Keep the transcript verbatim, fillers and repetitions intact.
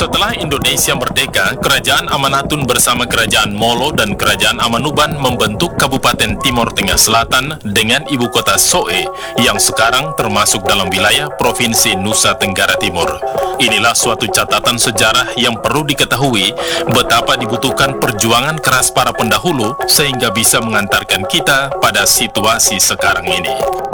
Setelah Indonesia merdeka, Kerajaan Amanatun bersama Kerajaan Molo dan Kerajaan Amanuban membentuk Kabupaten Timor Tengah Selatan dengan ibu kota Soe yang sekarang termasuk dalam wilayah Provinsi Nusa Tenggara Timur. Inilah suatu catatan sejarah yang perlu diketahui betapa dibutuhkan perjuangan keras para pendahulu sehingga bisa mengantarkan kita pada situasi sekarang ini.